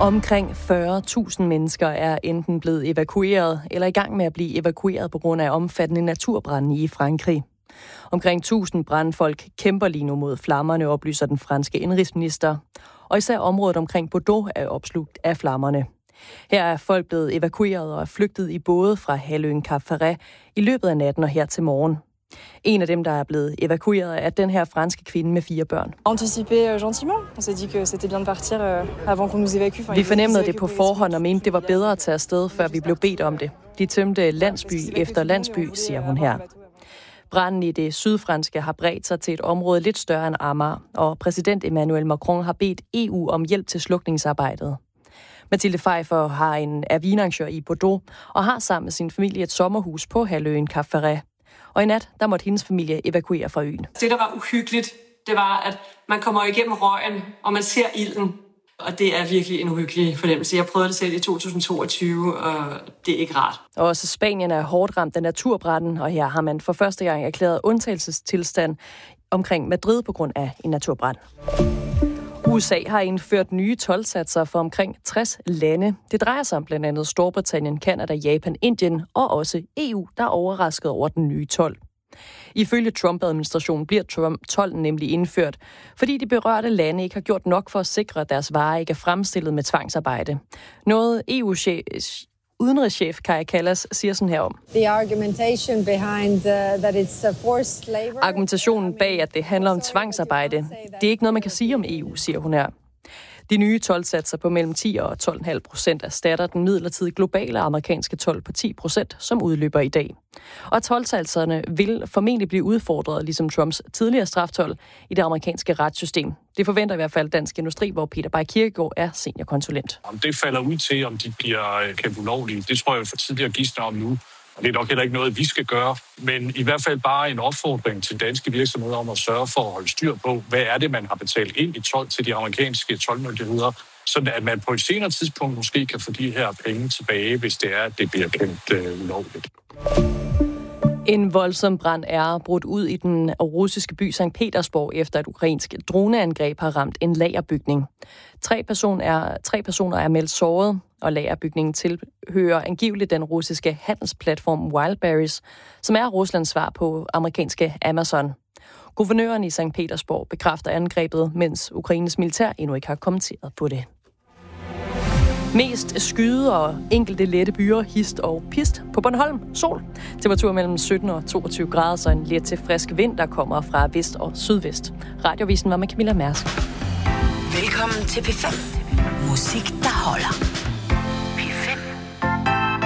Omkring 40.000 mennesker er enten blevet evakueret eller i gang med at blive evakueret på grund af omfattende naturbrande i Frankrig. Omkring 1000 brandfolk kæmper lige nu mod flammerne, oplyser den franske indrigsminister. Og især området omkring Bordeaux er opslugt af flammerne. Her er folk blevet evakueret og er flygtet i både fra halvøen Cap Ferret i løbet af natten og her til morgen. En af dem, der er blevet evakueret, er den her franske kvinde med 4 børn. Vi fornemmede det på forhånd og mente, det var bedre at tage afsted, før vi blev bedt om det. De tømte landsby efter landsby, siger hun her. Branden i det sydfranske har bredt sig til et område lidt større end Amager, og præsident Emmanuel Macron har bedt EU om hjælp til slukningsarbejdet. Mathilde Pfeiffer er vinarrangør i Bordeaux og har sammen med sin familie et sommerhus på halvøen Cap Ferret. Og i nat, der måtte hendes familie evakuere fra øen. Det, der var uhyggeligt, det var, at man kommer igennem røgen, og man ser ilden. Og det er virkelig en uhyggelig fornemmelse. Jeg prøvede det selv i 2022, og det er ikke rart. Og også Spanien er hårdt ramt af naturbranden, og her har man for første gang erklæret undtagelsestilstand omkring Madrid på grund af en naturbrand. USA har indført nye toldsatser for omkring 60 lande. Det drejer sig om blandt andet Storbritannien, Canada, Japan, Indien og også EU, der er overrasket over den nye told. Ifølge Trump-administrationen bliver tolden nemlig indført, fordi de berørte lande ikke har gjort nok for at sikre, at deres varer ikke er fremstillet med tvangsarbejde. Noget udenrigschef Kaja Kallas siger sådan her om. Argumentationen bag, at det handler om tvangsarbejde, det er ikke noget, man kan sige om EU, siger hun her. De nye toldsatser på mellem 10 og 12,5% erstatter den midlertidige globale amerikanske told på 10%, som udløber i dag. Og toldsatserne vil formentlig blive udfordret, ligesom Trumps tidligere straftold i det amerikanske retssystem. Det forventer i hvert fald Dansk Industri, hvor Peter Bay Kirkegaard er seniorkonsulent. Om det falder ud til, om de bliver kendt ulovlige, det tror jeg for tidligere at gisne om nu. Og det er nok heller ikke noget, vi skal gøre, men i hvert fald bare en opfordring til danske virksomheder om at sørge for at holde styr på, hvad er det, man har betalt ind i told til de amerikanske toldmyndigheder, så at man på et senere tidspunkt måske kan få de her penge tilbage, hvis det er, at det bliver kendt ulovligt. En voldsom brand er brudt ud i den russiske by Sankt Petersborg, efter et ukrainsk droneangreb har ramt en lagerbygning. 3 personer er meldt såret, og lagerbygningen tilhører angiveligt den russiske handelsplatform Wildberries, som er Ruslands svar på amerikanske Amazon. Guvernøren i Sankt Petersborg bekræfter angrebet, mens Ukraines militær endnu ikke har kommenteret på det. Mest skyde og enkelte lette byer, hist og pist på Bornholm. Sol. Temperatur mellem 17 og 22 grader, så en let til frisk vind, der kommer fra vest og sydvest. Radiovisen var med Camilla Mærsk. Velkommen til P5. Musik, der holder.